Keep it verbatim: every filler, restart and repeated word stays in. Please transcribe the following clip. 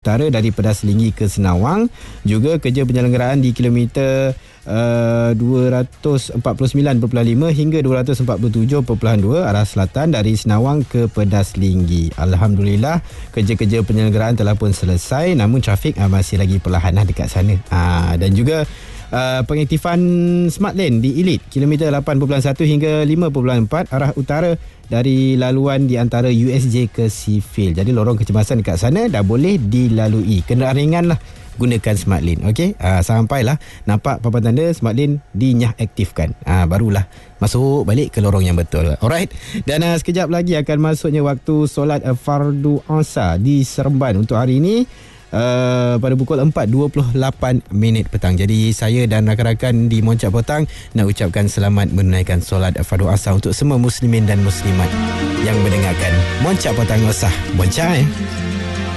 utara dari Pedas Linggi ke Senawang. Juga kerja penyelenggaraan di kilometer Uh, dua ratus empat puluh sembilan perpuluhan lima hingga dua ratus empat puluh tujuh perpuluhan dua arah selatan dari Senawang ke Pedas Linggi. Alhamdulillah, kerja-kerja penyelenggaraan telah pun selesai, namun trafik uh, masih lagi perlahan uh, dekat sana. Uh, dan juga Uh, pengaktifan Smart Lane di Elite kilometer lapan perpuluhan satu hingga lima perpuluhan empat arah utara dari laluan di antara U S J ke Seafield. Jadi lorong kecemasan dekat sana dah boleh dilalui. Kenderaan ringan lah gunakan Smart Lane. Okey, uh, sampailah nampak papan tanda Smart Lane dinyah aktifkan. Uh, barulah masuk balik ke lorong yang betul. Alright. Dan uh, sekejap lagi akan masuknya waktu solat uh, Fardu Asar di Seremban untuk hari ini. Uh, pada pukul empat dua puluh lapan minit petang. Jadi saya dan rakan-rakan di Moncak Petang nak ucapkan selamat menunaikan solat Fardu Asar untuk semua muslimin dan muslimat yang mendengarkan Moncak Petang Osah. Moncak eh